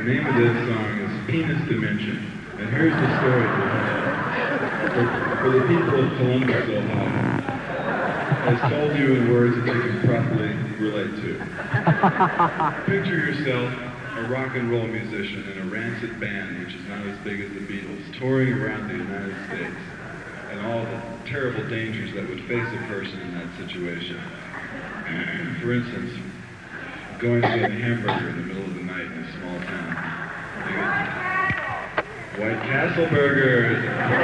The name of this song is Penis Dimension. And here's the story for the people of Columbus, Ohio, as told you in words that you can properly relate to. Picture yourself a rock and roll musician in a rancid band, which is not as big as the Beatles, touring around the United States, and all the terrible dangers that would face a person in that situation. For instance, going to get a hamburger in the middle of the night in a small town. White Castle burgers.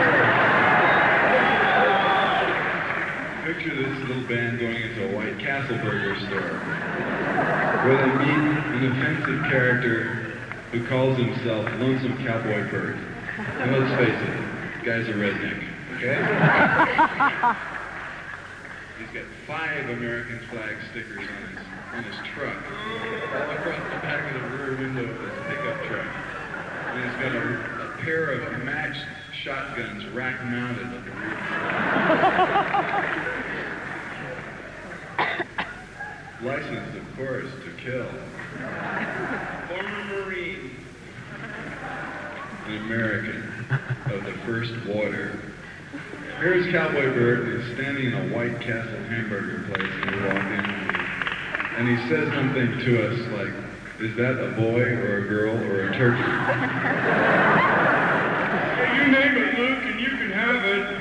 Picture this little band going into a White Castle burger store, where they meet an offensive character who calls himself Lonesome Cowboy Bert. And let's face it, the guy's a redneck, okay? He's got 5 American flag stickers on his truck, all across the back of the rear window of his pickup truck. And he's got a pair of matched shotguns rack-mounted at the rear. Licensed, of course, to kill. Former Marine. An American of the first water. Here's Cowboy Bert. He's standing in a White Castle hamburger place, and we walk in, and he says something to us like, "Is that a boy or a girl or a turkey?" "You name it, Luke, and you can have it."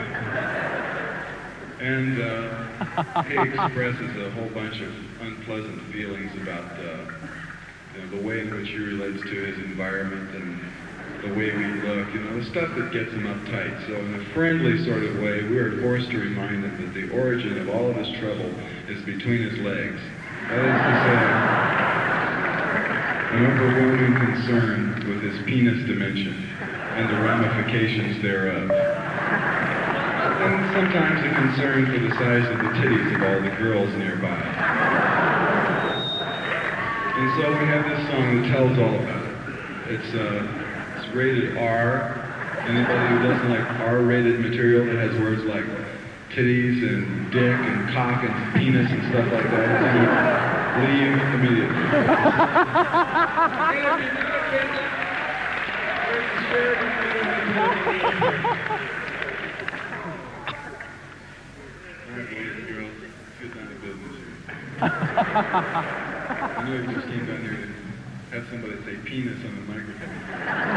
And he expresses a whole bunch of unpleasant feelings about the way in which he relates to his environment and the way we look, the stuff that gets him uptight. So in a friendly sort of way, we are forced to remind him that the origin of all of his trouble is between his legs. That is to say, an overwhelming concern with his penis dimension and the ramifications thereof. And sometimes a concern for the size of the titties of all the girls nearby. And so we have this song that tells all about it. It's rated R. Anybody who doesn't like R-rated material that has words like titties and dick and cock and penis and stuff like that, leave immediately. Alright, boys and girls, let's get down to business here. I know you just came down here to have somebody say penis on the microphone.